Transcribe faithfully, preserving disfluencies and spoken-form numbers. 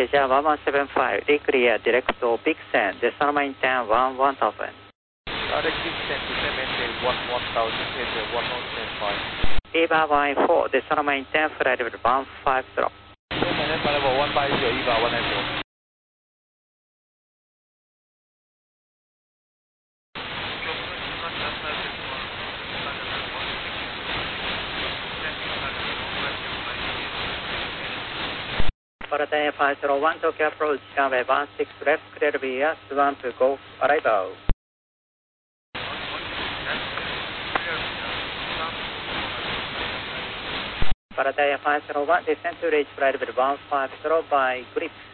Passenger one one seven five, declear direct to Vixen, decimal maintain one one thousand. Direct Vixen to maintain one one thousand, heading one one seven five. Eva one four, decimal maintain flight level one five zero. Maintain flight level one five zero, Eva one nine four. Parataya five zero one, Tokyo approach, runway one six left, clear V S one to go, arrival. Parataya five zero one, descend to reach flight level one five zero by grip.